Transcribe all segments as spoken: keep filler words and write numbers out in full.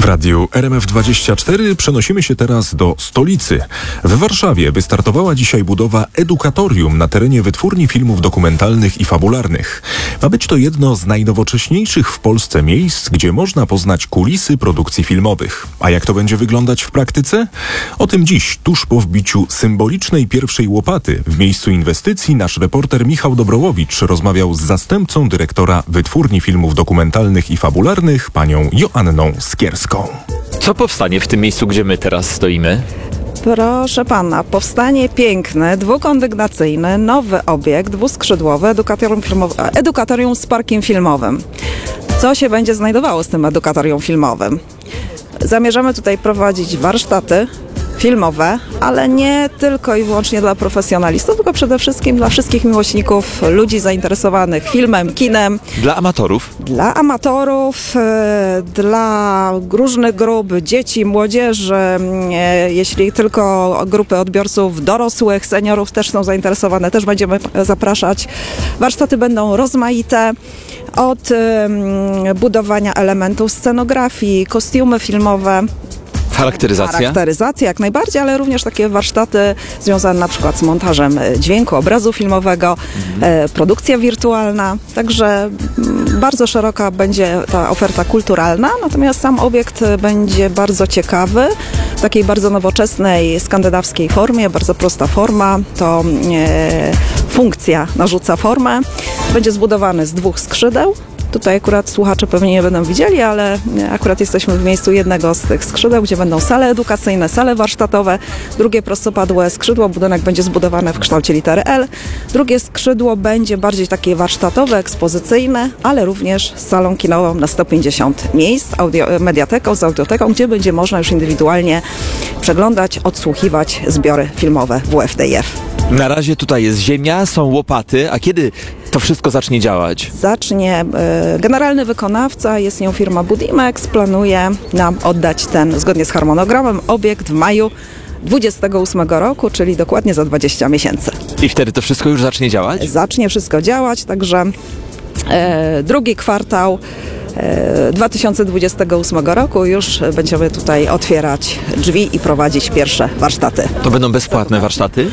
radiu R M F dwadzieścia cztery przenosimy się teraz do stolicy. W Warszawie wystartowała dzisiaj budowa edukatorium na terenie Wytwórni Filmów Dokumentalnych i Fabularnych. Ma być to jedno z najnowocześniejszych w Polsce miejsc, gdzie można poznać kulisy produkcji filmowych. A jak to będzie wyglądać w praktyce? O tym dziś, tuż po wbiciu symbolicznej pierwszej łopaty w miejscu inwestycji, nasz reporter Michał Dobrołowicz rozmawiał z zastępcą dyrektora Wytwórni Filmów Dokumentalnych i Fabularnych, panią Joanną Skierską. Co powstanie w tym miejscu, gdzie my teraz stoimy? Proszę pana, powstanie piękny, dwukondygnacyjny, nowy obiekt, dwuskrzydłowy, edukatorium, filmowe, edukatorium z parkiem filmowym. Co się będzie znajdowało z tym edukatorium filmowym? Zamierzamy tutaj prowadzić warsztaty filmowe, ale nie tylko i wyłącznie dla profesjonalistów, tylko przede wszystkim dla wszystkich miłośników, ludzi zainteresowanych filmem, kinem. Dla amatorów? Dla amatorów, e, dla różnych grup, dzieci, młodzieży, e, jeśli tylko grupy odbiorców dorosłych, seniorów też są zainteresowane, też będziemy zapraszać. Warsztaty będą rozmaite. Od e, budowania elementów scenografii, kostiumy filmowe, Charakteryzacja? Charakteryzacja jak najbardziej, ale również takie warsztaty związane na przykład z montażem dźwięku, obrazu filmowego, mhm. e, produkcja wirtualna. Także m, bardzo szeroka będzie ta oferta kulturalna, natomiast sam obiekt będzie bardzo ciekawy, w takiej bardzo nowoczesnej, skandynawskiej formie, bardzo prosta forma. To e, funkcja narzuca formę. Będzie zbudowany z dwóch skrzydeł. Tutaj akurat słuchacze pewnie nie będą widzieli, ale akurat jesteśmy w miejscu jednego z tych skrzydeł, gdzie będą sale edukacyjne, sale warsztatowe. Drugie prostopadłe skrzydło, budynek będzie zbudowany w kształcie litery L. Drugie skrzydło będzie bardziej takie warsztatowe, ekspozycyjne, ale również z salą kinową na sto pięćdziesiąt miejsc, audio, mediateką z audioteką, gdzie będzie można już indywidualnie przeglądać, odsłuchiwać zbiory filmowe W F D I F. Na razie tutaj jest ziemia, są łopaty, a kiedy to wszystko zacznie działać? Zacznie, y, generalny wykonawca, jest nią firma Budimex, planuje nam oddać ten, zgodnie z harmonogramem, obiekt w maju dwudziestego ósmego roku, czyli dokładnie za dwadzieścia miesięcy. I wtedy to wszystko już zacznie działać? Zacznie wszystko działać, także y, drugi kwartał dwa tysiące dwudziestego ósmego roku już będziemy tutaj otwierać drzwi i prowadzić pierwsze warsztaty. To będą bezpłatne warsztaty?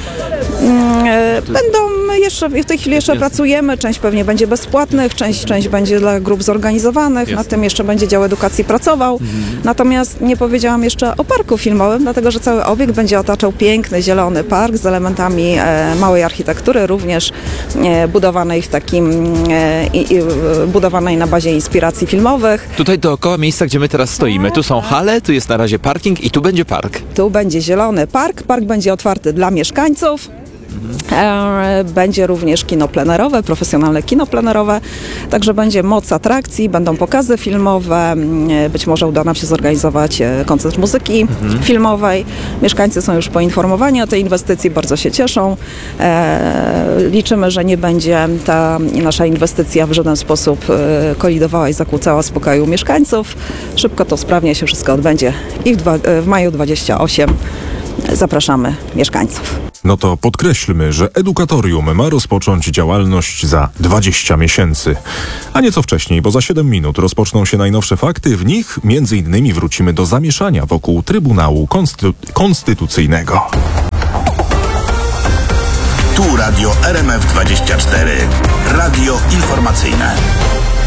Będą jeszcze, w tej chwili jeszcze pracujemy, część pewnie będzie bezpłatnych, część, część będzie dla grup zorganizowanych, Jest. na tym jeszcze będzie dział edukacji pracował. Mhm. Natomiast nie powiedziałam jeszcze o parku filmowym, dlatego że cały obiekt będzie otaczał piękny, zielony park z elementami e, małej architektury, również e, budowanej w takim, e, i, i, budowanej na bazie inspiracji filmowych. Tutaj dookoła miejsca, gdzie my teraz stoimy, tu są hale, tu jest na razie parking i tu będzie park. Tu będzie zielony park, park będzie otwarty dla mieszkańców. E, będzie również kino plenerowe, profesjonalne kino plenerowe, także będzie moc atrakcji, będą pokazy filmowe, e, być może uda nam się zorganizować e, koncert muzyki mhm. filmowej. Mieszkańcy są już poinformowani o tej inwestycji, bardzo się cieszą. E, liczymy, że nie będzie ta nasza inwestycja w żaden sposób e, kolidowała i zakłócała spokoju mieszkańców. Szybko to, sprawnie się wszystko odbędzie i w, dwa, w maju dwudziestego ósmego zapraszamy mieszkańców. No to podkreślmy, że edukatorium ma rozpocząć działalność za dwadzieścia miesięcy. A nieco wcześniej, bo za siedem minut rozpoczną się najnowsze fakty. W nich między innymi wrócimy do zamieszania wokół Trybunału Konstytu- Konstytucyjnego. Tu Radio R M F dwadzieścia cztery. Radio informacyjne.